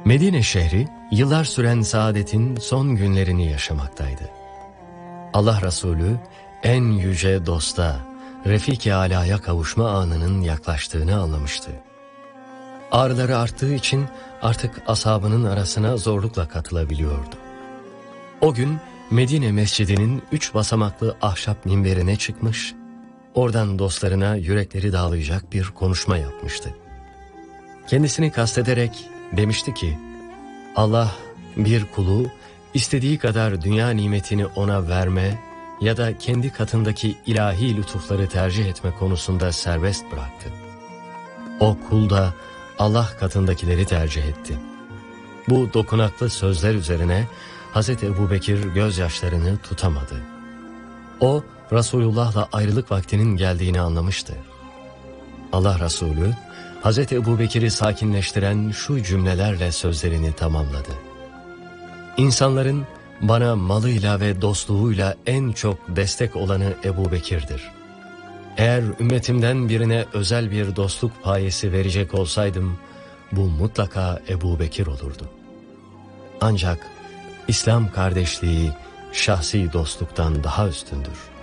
Medine şehri yıllar süren saadetin son günlerini yaşamaktaydı. Allah Resulü en yüce dosta, Refik-i Ala'ya kavuşma anının yaklaştığını anlamıştı. Ağrıları arttığı için artık ashabının arasına zorlukla katılabiliyordu. O gün Medine Mescidi'nin 3 basamaklı ahşap minberine çıkmış, oradan dostlarına yürekleri dağlayacak bir konuşma yapmıştı. Kendisini kastederek demişti ki, Allah bir kulu istediği kadar dünya nimetini ona verme ya da kendi katındaki ilahi lütufları tercih etme konusunda serbest bıraktı. O kul da Allah katındakileri tercih etti. Bu dokunaklı sözler üzerine Hz. Ebubekir gözyaşlarını tutamadı. O, Resulullah'la ayrılık vaktinin geldiğini anlamıştı. Allah Resulü, Hz. Ebubekir'i sakinleştiren şu cümlelerle sözlerini tamamladı. İnsanların bana malıyla ve dostluğuyla en çok destek olanı Ebubekir'dir. Eğer ümmetimden birine özel bir dostluk payesi verecek olsaydım, bu mutlaka Ebubekir olurdu. Ancak İslam kardeşliği şahsi dostluktan daha üstündür.